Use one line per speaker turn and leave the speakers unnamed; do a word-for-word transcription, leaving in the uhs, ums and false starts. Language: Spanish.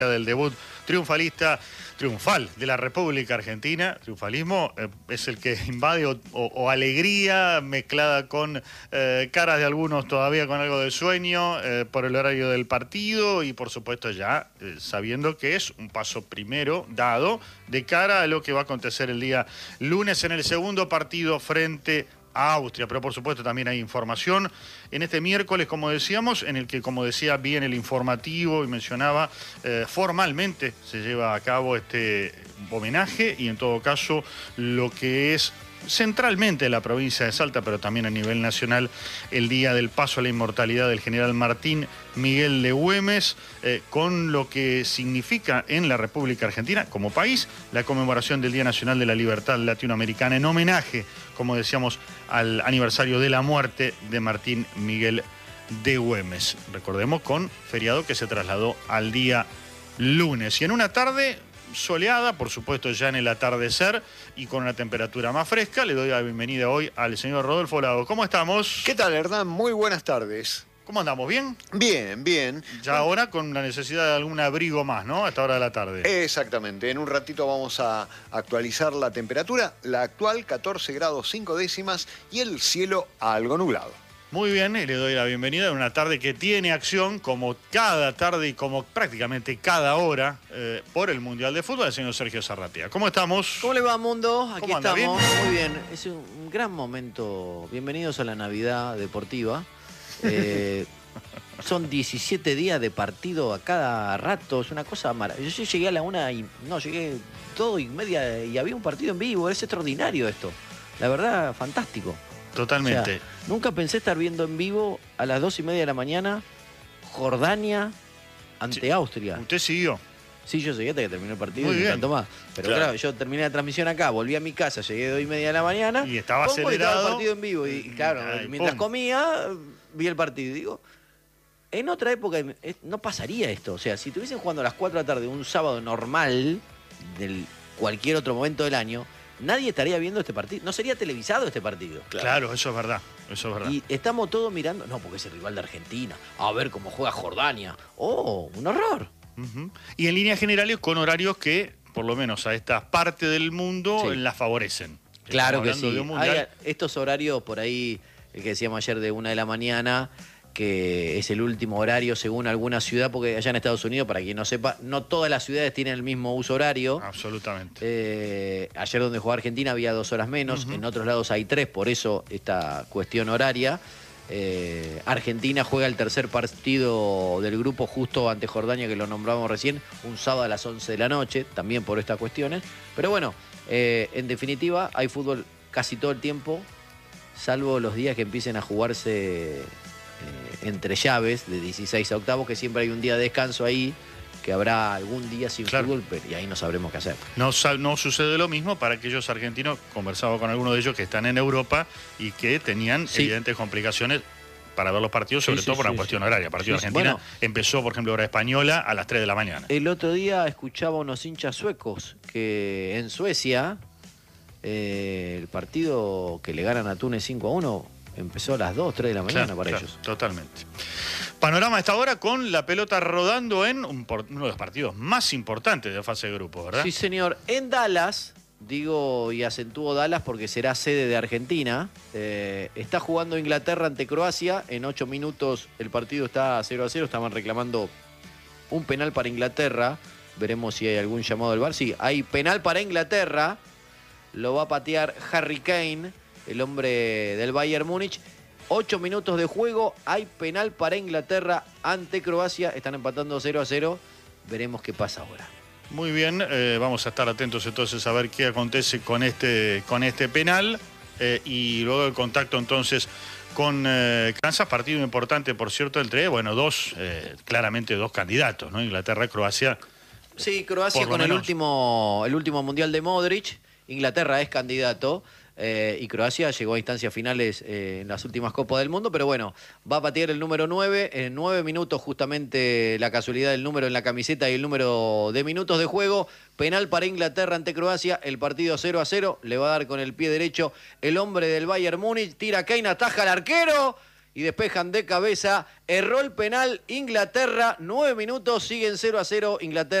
del debut triunfalista, triunfal de la República Argentina. Triunfalismo eh, es el que invade o, o, o alegría mezclada con eh, caras de algunos todavía con algo de sueño eh, por el horario del partido y por supuesto ya eh, sabiendo que es un paso primero dado de cara a lo que va a acontecer el día lunes en el segundo partido frente a a Austria, pero por supuesto también hay información en este miércoles, como decíamos, en el que, como decía bien el informativo y mencionaba, eh, formalmente se lleva a cabo este homenaje y en todo caso lo que es centralmente en la provincia de Salta, pero también a nivel nacional, el día del paso a la inmortalidad del general Martín Miguel de Güemes, eh, con lo que significa en la República Argentina, como país, la conmemoración del Día Nacional de la Libertad Latinoamericana, en homenaje, como decíamos, al aniversario de la muerte de Martín Miguel de Güemes. Recordemos, con feriado que se trasladó al día lunes. Y en una tarde soleada, por supuesto ya en el atardecer y con una temperatura más fresca, le doy la bienvenida hoy al señor Rodolfo Lago. ¿Cómo estamos?
¿Qué tal, Hernán? Muy buenas tardes.
¿Cómo andamos? ¿Bien?
Bien, bien.
Ya ahora con la necesidad de algún abrigo más, ¿no? A esta hora de la tarde.
Exactamente. En un ratito vamos a actualizar la temperatura. La actual, catorce grados cinco décimas y el cielo algo nublado.
Muy bien, y le doy la bienvenida en una tarde que tiene acción, como cada tarde y como prácticamente cada hora, eh, por el Mundial de Fútbol, el señor Sergio Sarratea. ¿Cómo estamos?
¿Cómo le va, mundo? Aquí
¿Cómo anda?
estamos.
¿Bien?
Muy bien. Es un gran momento. Bienvenidos a la Navidad deportiva. Eh, son diecisiete días de partido a cada rato. Es una cosa maravillosa. Yo llegué a la una y... No, llegué todo y media y había un partido en vivo. Es extraordinario esto. La verdad, fantástico.
Totalmente.
O sea, nunca pensé estar viendo en vivo a las dos y media de la mañana Jordania ante
Sí.
Austria.
¿Usted siguió?
Sí, yo llegué hasta que terminó el partido
Muy
y me
bien.
encantó más. Pero
Claro.
claro. yo terminé la transmisión acá, volví a mi casa, llegué de dos y media de la mañana.
Y estaba
pongo
acelerado.
Y estaba el partido en vivo. Y, y claro,
Ay,
mientras
pum.
comía, vi el partido. Y digo, en otra época eh, no pasaría esto. O sea, si estuviesen jugando a las cuatro de la tarde un sábado normal, del cualquier otro momento del año, nadie estaría viendo este partido. No sería televisado este partido.
Claro, claro, eso es verdad. Eso es verdad.
Y estamos todos mirando, no, porque es el rival de Argentina. A ver cómo juega Jordania. Oh, un horror.
Uh-huh. Y en líneas generales con horarios que, por lo menos a esta parte del mundo,
Sí.
las favorecen.
Claro
Estamos
que
hablando
sí.
de un mundial.
Hay estos horarios por ahí, el que decíamos ayer de una de la mañana, que es el último horario según alguna ciudad, porque allá en Estados Unidos, para quien no sepa, no todas las ciudades tienen el mismo uso horario.
Absolutamente.
Eh, ayer donde jugó Argentina había dos horas menos,
Uh-huh.
en otros lados hay tres, por eso esta cuestión horaria. Eh, Argentina juega el tercer partido del grupo justo ante Jordania, que lo nombramos recién, un sábado a las once de la noche, también por estas cuestiones. Pero bueno, eh, en definitiva, hay fútbol casi todo el tiempo, salvo los días que empiecen a jugarse eh, entre llaves de dieciséis a octavos, que siempre hay un día de descanso ahí, que habrá algún día sin
Claro.
fútbol, pero, y ahí no sabremos qué hacer.
No, sa- no sucede lo mismo para aquellos argentinos, conversaba con algunos de ellos que están en Europa y que tenían
Sí.
evidentes complicaciones para ver los partidos, sobre
Sí,
todo
sí,
por una
sí,
cuestión
sí.
horaria. El partido
Sí, sí.
Argentina
Bueno.
empezó, por ejemplo, hora española a las tres de la mañana.
El otro día escuchaba a unos hinchas suecos que en Suecia eh, el partido que le ganan a Túnez cinco a uno empezó a las dos, tres de la mañana
Claro,
para
claro,
ellos.
totalmente. Panorama a esta hora con la pelota rodando en un por- uno de los partidos más importantes de fase de grupo, ¿verdad?
Sí, señor. En Dallas, digo y acentúo Dallas porque será sede de Argentina, eh, está jugando Inglaterra ante Croacia. En ocho minutos el partido está cero a cero. Estaban reclamando un penal para Inglaterra. Veremos si hay algún llamado del V A R. Sí, hay penal para Inglaterra. Lo va a patear Harry Kane, el hombre del Bayern Múnich. Ocho minutos de juego, hay penal para Inglaterra ante Croacia. Están empatando cero a cero. Veremos qué pasa ahora.
Muy bien, eh, vamos a estar atentos entonces a ver qué acontece con este, con este penal eh, y luego el contacto entonces con eh, Kansas, partido importante por cierto entre, bueno, dos, eh, claramente dos candidatos, ¿no? Inglaterra y Croacia.
Sí, Croacia
Por lo
con el
menos.
último, el último mundial de Modric. Inglaterra es candidato. Eh, y Croacia llegó a instancias finales eh, en las últimas Copas del Mundo, pero bueno, va a patear el número nueve, en nueve minutos justamente la casualidad del número en la camiseta y el número de minutos de juego, penal para Inglaterra ante Croacia, el partido cero a cero, le va a dar con el pie derecho el hombre del Bayern Múnich, tira Kane, ataja al arquero y despejan de cabeza. Erró el penal Inglaterra. Nueve minutos, siguen cero a cero Inglaterra.